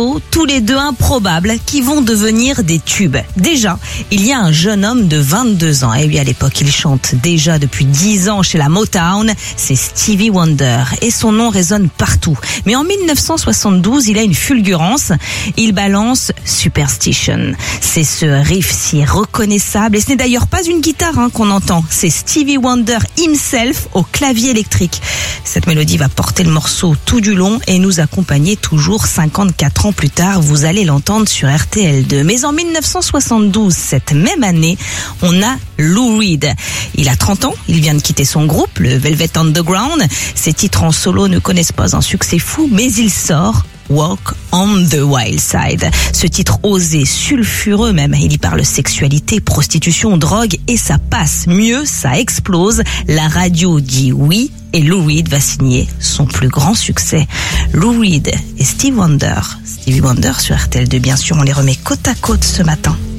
tous les deux improbables, qui vont devenir des tubes. Déjà, il y a un jeune homme de 22 ans. Et lui, à l'époque, il chante déjà depuis 10 ans chez la Motown. C'est Stevie Wonder. Et son nom résonne partout. Mais en 1972, il a une fulgurance. Il balance Superstition. C'est ce riff si reconnaissable. Et ce n'est d'ailleurs pas une guitare qu'on entend. C'est Stevie Wonder himself au clavier électrique. Cette mélodie va porter le morceau tout du long et nous accompagner toujours 54 ans plus tard. Vous allez l'entendre sur RTL2. Mais en 1972, cette même année, on a Lou Reed. Il a 30 ans, il vient de quitter son groupe, le Velvet Underground. Ses titres en solo ne connaissent pas un succès fou, mais il sort Walk on the Wild Side. Ce titre osé, sulfureux même, il y parle sexualité, prostitution, drogue et ça passe. Mieux, ça explose. La radio dit oui et Lou Reed va signer son plus grand succès. Lou Reed et Stevie Wonder sur RTL2, bien sûr, on les remet côte à côte ce matin.